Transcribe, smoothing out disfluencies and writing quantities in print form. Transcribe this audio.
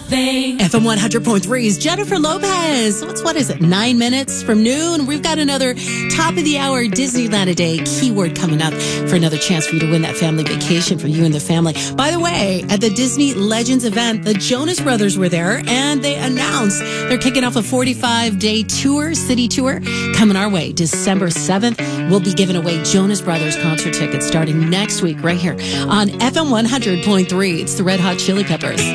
thing. FM 100.3's Jennifer Lopez. What is it? 9 minutes from noon. We've got another top of the hour Disneyland a day keyword coming up for another chance for you to win that family vacation for you and the family. By the way, at the Disney Legends event, the Jonas Brothers were there and they announced they're kicking off a 45-day tour, city tour, coming our way. December 7th, we'll be giving away Jonas Brothers concert tickets starting next week right here on FM 100.3. It's the Red Hot Chili Peppers.